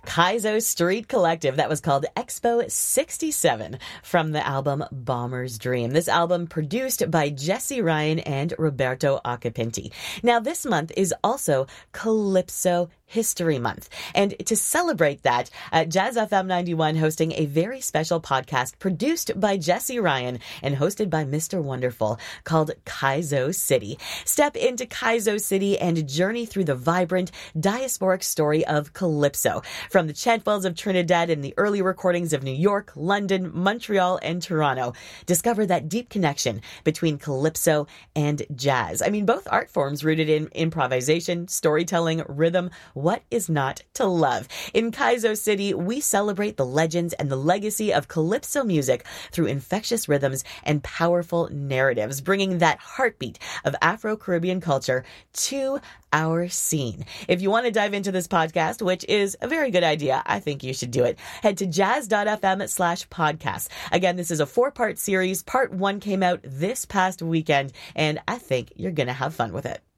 Kaizo Street Collective. That was called Expo 67 from the album Bomber's Dream. This album produced by Jesse Ryan and Roberto Acapinti. Now, this month is also Calypso History Month. And to celebrate that, Jazz FM 91 hosting a very special podcast produced by Jesse Ryan and hosted by Mr. Wonderful called Kaizo City. Step into Kaizo City and journey through the vibrant diasporic story of Calypso. From the chantwells of Trinidad and the early recordings of New York, London, Montreal, and Toronto, discover that deep connection between Calypso and jazz. I mean, both art forms rooted in improvisation, storytelling, rhythm. What is not to love? In Kaizo City, we celebrate the legends and the legacy of Calypso music through infectious rhythms and powerful narratives, bringing that heartbeat of Afro-Caribbean culture to our scene. If you want to dive into this podcast, which is a very good idea, I think you should do it. Head to jazz.fm/podcast. Again, this is a 4-part series. Part 1 came out this past weekend, and I think you're going to have fun with it.